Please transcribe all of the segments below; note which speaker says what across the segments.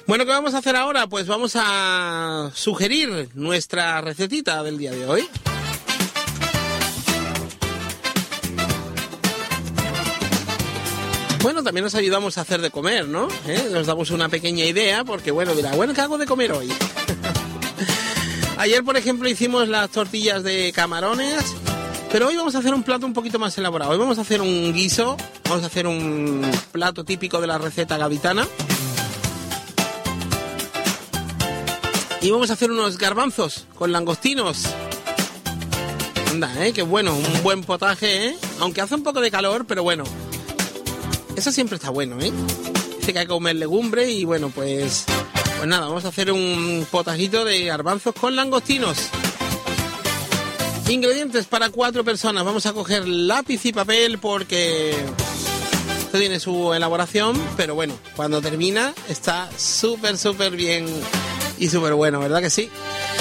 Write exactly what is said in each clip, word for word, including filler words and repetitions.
Speaker 1: Bueno, ¿qué vamos a hacer ahora? Pues vamos a sugerir nuestra recetita del día de hoy. Bueno, también nos ayudamos a hacer de comer, ¿no? ¿Eh? Nos damos una pequeña idea, porque bueno, dirá, bueno, ¿qué hago de comer hoy? Ayer, por ejemplo, hicimos las tortillas de camarones, pero hoy vamos a hacer un plato un poquito más elaborado. Hoy vamos a hacer un guiso, vamos a hacer un plato típico de la receta gaditana. Y vamos a hacer unos garbanzos con langostinos. Anda, ¿eh? Qué bueno, un buen potaje, ¿eh? Aunque hace un poco de calor, pero bueno. Eso siempre está bueno, ¿eh? Dice que hay que comer legumbre y bueno, pues... Pues nada, vamos a hacer un potajito de garbanzos con langostinos. Ingredientes para cuatro personas. Vamos a coger lápiz y papel porque... Esto tiene su elaboración, pero bueno, cuando termina está súper, súper bien y súper bueno, ¿verdad que sí?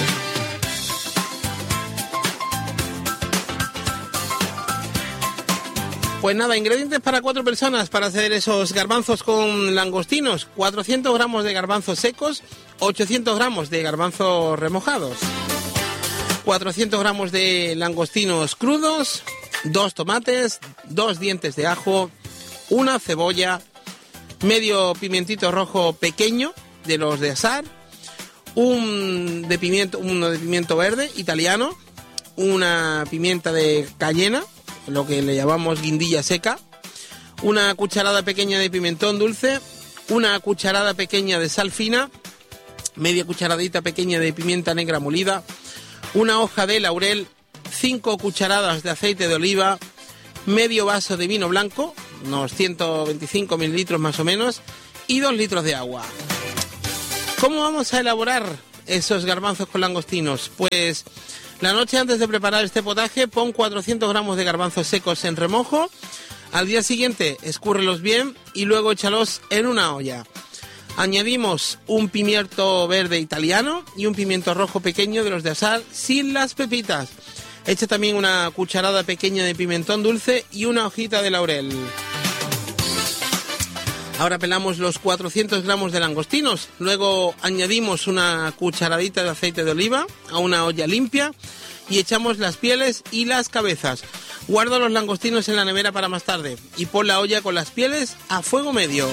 Speaker 1: Pues nada, ingredientes para cuatro personas para hacer esos garbanzos con langostinos. cuatrocientos gramos de garbanzos secos, ochocientos gramos de garbanzos remojados, cuatrocientos gramos de langostinos crudos, dos tomates, dos dientes de ajo, una cebolla, medio pimentito rojo pequeño de los de asar, un de pimiento, uno de pimiento verde italiano, una pimienta de cayena, lo que le llamamos guindilla seca, una cucharada pequeña de pimentón dulce, una cucharada pequeña de sal fina, media cucharadita pequeña de pimienta negra molida, una hoja de laurel, cinco cucharadas de aceite de oliva, medio vaso de vino blanco, unos ciento veinticinco mililitros más o menos, y dos litros de agua. ¿Cómo vamos a elaborar esos garbanzos con langostinos? Pues... La noche antes de preparar este potaje, pon cuatrocientos gramos de garbanzos secos en remojo. Al día siguiente, escúrrelos bien y luego échalos en una olla. Añadimos un pimiento verde italiano y un pimiento rojo pequeño de los de asar sin las pepitas. Echa también una cucharada pequeña de pimentón dulce y una hojita de laurel. Ahora pelamos los cuatrocientos gramos de langostinos, luego añadimos una cucharadita de aceite de oliva a una olla limpia y echamos las pieles y las cabezas. Guarda los langostinos en la nevera para más tarde y pon la olla con las pieles a fuego medio.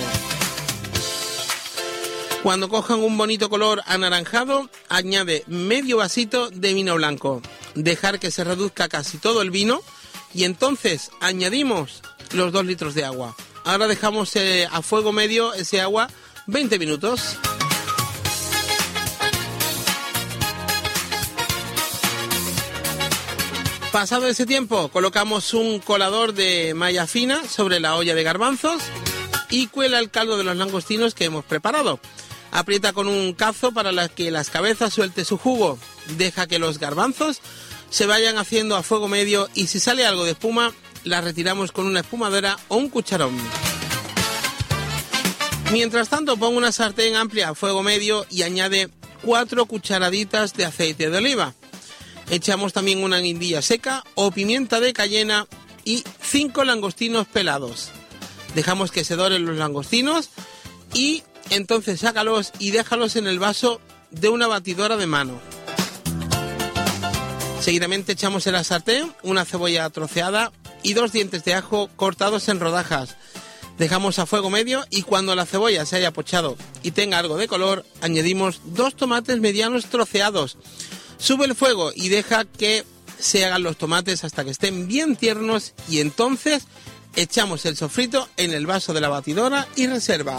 Speaker 1: Cuando cojan un bonito color anaranjado, añade medio vasito de vino blanco. Dejar que se reduzca casi todo el vino y entonces añadimos los dos litros de agua. Ahora dejamos eh, a fuego medio ese agua veinte minutos. Pasado ese tiempo, colocamos un colador de malla fina sobre la olla de garbanzos y cuela el caldo de los langostinos que hemos preparado. Aprieta con un cazo para que las cabezas suelte su jugo. Deja que los garbanzos se vayan haciendo a fuego medio y si sale algo de espuma, la retiramos con una espumadora o un cucharón. Mientras tanto, pon una sartén amplia a fuego medio y añade cuatro cucharaditas de aceite de oliva. Echamos también una guindilla seca o pimienta de cayena y cinco langostinos pelados. Dejamos que se doren los langostinos y entonces sácalos y déjalos en el vaso de una batidora de mano. Seguidamente echamos en la sartén una cebolla troceada y dos dientes de ajo cortados en rodajas. Dejamos a fuego medio y cuando la cebolla se haya pochado y tenga algo de color, añadimos dos tomates medianos troceados. Sube el fuego y deja que se hagan los tomates hasta que estén bien tiernos y entonces echamos el sofrito en el vaso de la batidora y reserva.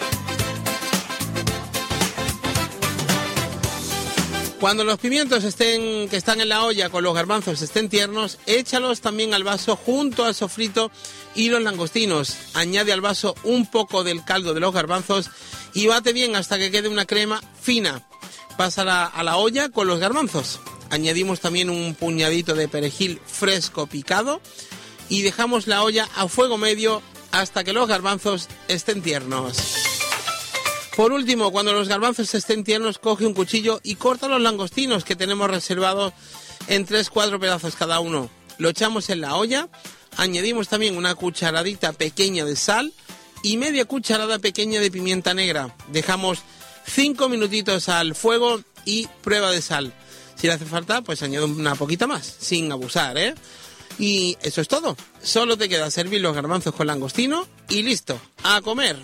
Speaker 1: Cuando los pimientos estén, que están en la olla con los garbanzos estén tiernos, échalos también al vaso junto al sofrito y los langostinos. Añade al vaso un poco del caldo de los garbanzos y bate bien hasta que quede una crema fina. Pásala a la olla con los garbanzos. Añadimos también un puñadito de perejil fresco picado y dejamos la olla a fuego medio hasta que los garbanzos estén tiernos. Por último, cuando los garbanzos estén tiernos, coge un cuchillo y corta los langostinos que tenemos reservados en tres cuatro pedazos cada uno. Lo echamos en la olla, añadimos también una cucharadita pequeña de sal y media cucharada pequeña de pimienta negra. Dejamos cinco minutitos al fuego y prueba de sal. Si le hace falta, pues añado una poquita más, sin abusar, ¿eh? Y eso es todo. Solo te queda servir los garbanzos con langostino y listo, a comer.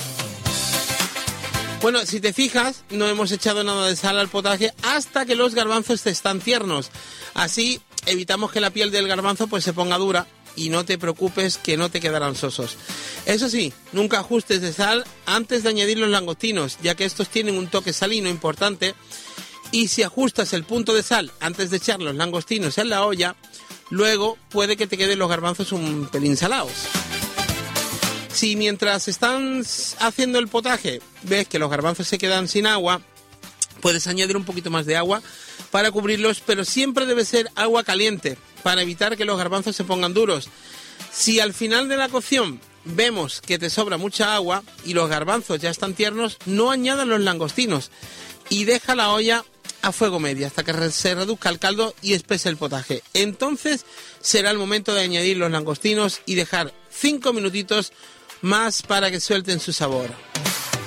Speaker 1: Bueno, si te fijas, no hemos echado nada de sal al potaje hasta que los garbanzos están tiernos. Así evitamos que la piel del garbanzo pues se ponga dura y no te preocupes que no te quedarán sosos. Eso sí, nunca ajustes de sal antes de añadir los langostinos, ya que estos tienen un toque salino importante. Y si ajustas el punto de sal antes de echar los langostinos en la olla, luego puede que te queden los garbanzos un pelín salados. Si mientras están haciendo el potaje ves que los garbanzos se quedan sin agua, puedes añadir un poquito más de agua para cubrirlos, pero siempre debe ser agua caliente para evitar que los garbanzos se pongan duros. Si al final de la cocción vemos que te sobra mucha agua y los garbanzos ya están tiernos, no añadas los langostinos y deja la olla a fuego medio hasta que se reduzca el caldo y espese el potaje. Entonces será el momento de añadir los langostinos y dejar cinco minutitos más para que suelten su sabor.